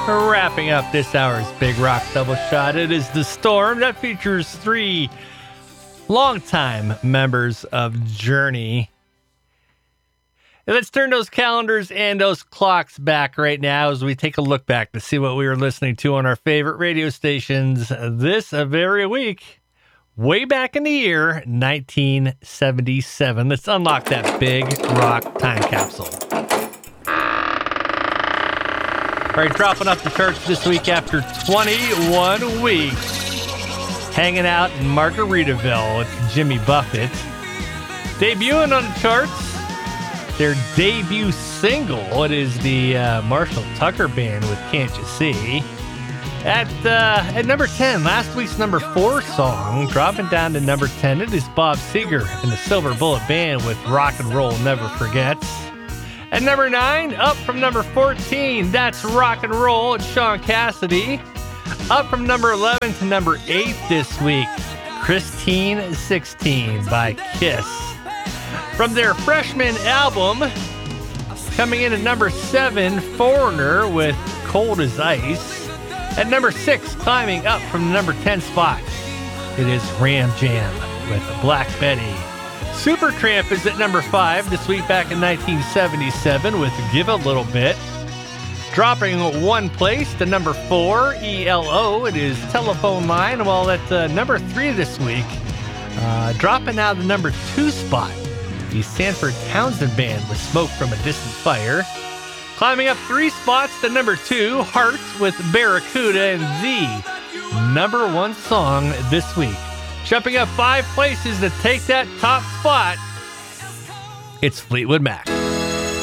Wrapping up this hour's Big Rock Double Shot, it is The Storm. That features 3 longtime members of Journey. And let's turn those calendars and those clocks back right now as we take a look back to see what we were listening to on our favorite radio stations this very week. Way back in the year 1977. Let's unlock that Big Rock time capsule. All right, dropping off the charts this week after 21 weeks. Hanging out in Margaritaville, it's Jimmy Buffett. Debuting on the charts, their debut single. It is the Marshall Tucker Band with Can't You See. At number 10, last week's number 4 song, dropping down to number 10, it is Bob Seger and the Silver Bullet Band with Rock and Roll Never Forgets. At number 9, up from number 14, that's Rock and Roll, it's Sean Cassidy. Up from number 11 to number 8 this week, Christine 16 by Kiss. From their freshman album, coming in at number 7, Foreigner with Cold as Ice. At number 6, climbing up from the number 10 spot, it is Ram Jam with Black Betty. Supertramp is at number 5 this week back in 1977 with Give a Little Bit. Dropping 1 place to number 4, ELO, it is Telephone Line. While at number 3 this week, dropping out of the number 2 spot, the Sanford Townsend Band with Smoke from a Distant Fire. Climbing up 3 spots to number 2, Heart with Barracuda, and the number 1 song this week. Jumping up 5 places to take that top spot, it's Fleetwood Mac.